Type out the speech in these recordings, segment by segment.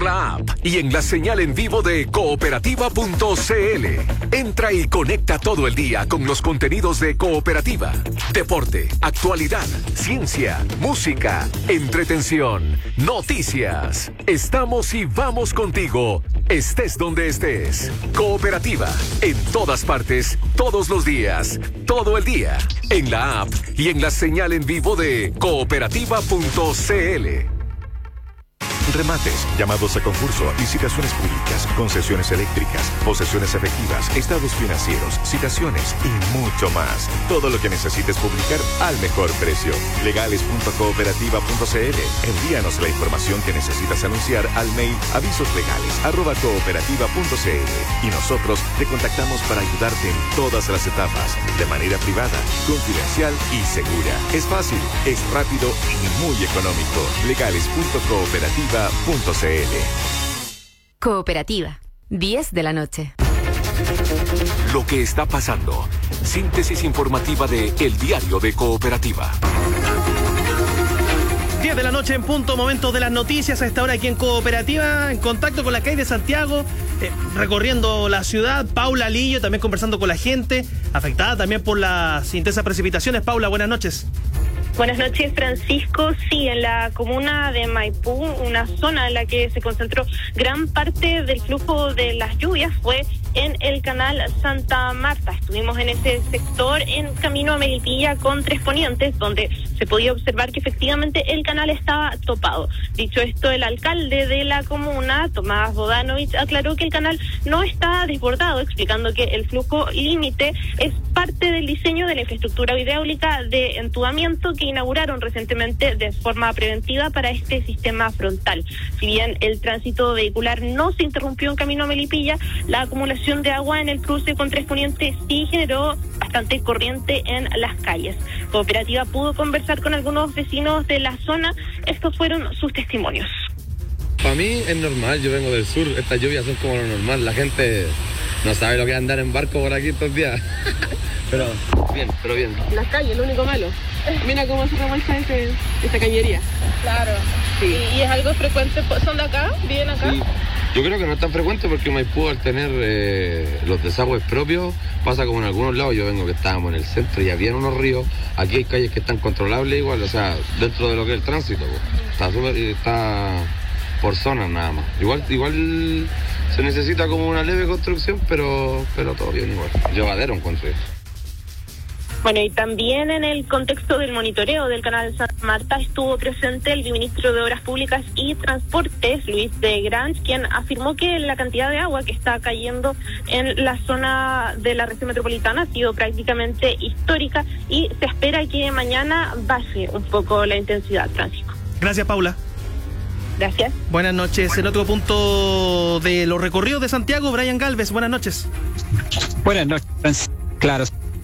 la app y en la señal en vivo de cooperativa.cl. Entra y conecta todo el día con los contenidos de Cooperativa. Deporte, actualidad, ciencia, música, entretención, noticias. Estamos y vamos contigo, estés donde estés. Cooperativa, en todas partes, todos los días, todo el día, en la app y en la señal en vivo de cooperativa.cl. Remates, llamados a concurso, licitaciones públicas, concesiones eléctricas, posesiones efectivas, estados financieros, citaciones y mucho más. Todo lo que necesites publicar al mejor precio. Legales.cooperativa.cl. Envíanos la información que necesitas anunciar al mail avisoslegales@cooperativa.cl y nosotros te contactamos para ayudarte en todas las etapas, de manera privada, confidencial y segura. Es fácil, es rápido y muy económico. Legales.cooperativa.cl. Cooperativa, 10 de la noche. Lo que está pasando. Síntesis informativa de El Diario de Cooperativa. 10 de la noche en punto, momento de las noticias a esta hora aquí en Cooperativa, en contacto con la calle de Santiago, recorriendo la ciudad. Paula Lillo también conversando con la gente, afectada también por las intensas precipitaciones. Paula, buenas noches. Buenas noches, Francisco. Sí, en la comuna de Maipú, una zona en la que se concentró gran parte del flujo de las lluvias fue en el canal Santa Marta. Estuvimos en ese sector en camino a Melipilla con Tres Ponientes, donde se podía observar que efectivamente el canal estaba topado. Dicho esto, el alcalde de la comuna, Tomás Bodanovich, aclaró que el canal no está desbordado, explicando que el flujo límite es parte del diseño de la infraestructura hidráulica de entubamiento que inauguraron recientemente de forma preventiva para este sistema frontal. Si bien el tránsito vehicular no se interrumpió en camino a Melipilla, la acumulación de agua en el cruce con Tres Ponientes sí generó bastante corriente en las calles. Cooperativa pudo conversar con algunos vecinos de la zona. Estos fueron sus testimonios. Para mí es normal, yo vengo del sur, estas lluvias son como lo normal, la gente no sabe lo que es andar en barco por aquí estos días. pero bien. Las calles, lo único malo. Mira cómo se revuelta esta cañería. Claro. Sí. ¿Y es algo frecuente? ¿Son de acá? ¿Viven acá? Sí. Yo creo que no es tan frecuente porque Maipú, al tener los desagües propios, pasa como en algunos lados. Yo vengo que estábamos en el centro y había unos ríos. Aquí hay calles que están controlables igual, o sea, dentro de lo que es el tránsito. Está por zonas nada más. Igual se necesita como una leve construcción, pero todo bien igual. Llevadero encuentro. Bueno, y también en el contexto del monitoreo del canal Santa Marta estuvo presente el ministro de Obras Públicas y Transportes, Luis de Grange, quien afirmó que la cantidad de agua que está cayendo en la zona de la región metropolitana ha sido prácticamente histórica y se espera que mañana baje un poco la intensidad, Francisco. Gracias, Paula. Gracias. Buenas noches. En otro punto de los recorridos de Santiago, Brian Galvez, buenas noches. Buenas noches, claro.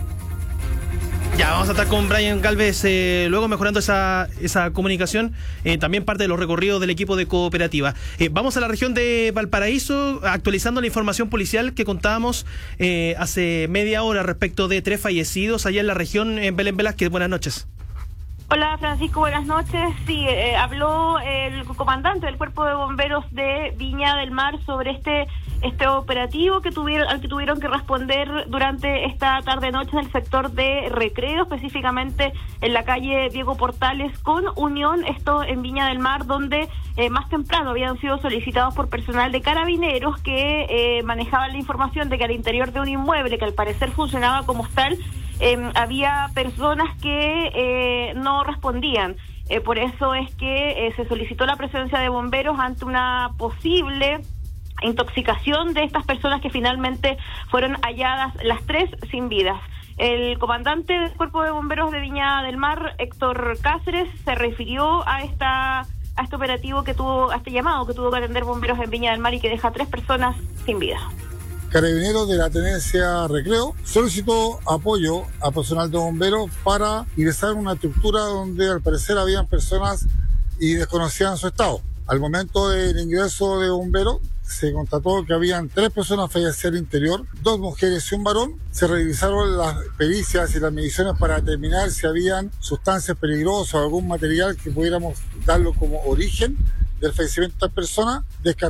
Ya, vamos a estar con Brian Galvez luego mejorando esa comunicación, también parte de los recorridos del equipo de Cooperativa. Vamos a la región de Valparaíso, actualizando la información policial que contábamos hace media hora respecto de 3 fallecidos allá en la región, en Belén Velázquez. Buenas noches. Hola Francisco, buenas noches. Sí, habló el comandante del Cuerpo de Bomberos de Viña del Mar sobre este operativo al que tuvieron que responder durante esta tarde-noche en el sector de Recreo, específicamente en la calle Diego Portales con Unión, esto en Viña del Mar, donde más temprano habían sido solicitados por personal de Carabineros que manejaban la información de que al interior de un inmueble que al parecer funcionaba como tal, había personas que no respondían. Por eso es que se solicitó la presencia de bomberos ante una posible intoxicación de estas personas que finalmente fueron halladas las 3 sin vidas. El comandante del Cuerpo de Bomberos de Viña del Mar, Héctor Cáceres, se refirió a este operativo a este llamado que tuvo que atender bomberos en Viña del Mar y que deja 3 personas sin vida. Carabineros de la Tenencia Recreo solicitó apoyo a personal de bomberos para ingresar en una estructura donde al parecer habían personas y desconocían su estado. Al momento del ingreso de bomberos se constató que habían 3 personas fallecidas al interior, 2 mujeres y un varón. Se realizaron las pericias y las mediciones para determinar si habían sustancias peligrosas o algún material que pudiéramos darlo como origen del fallecimiento de estas personas.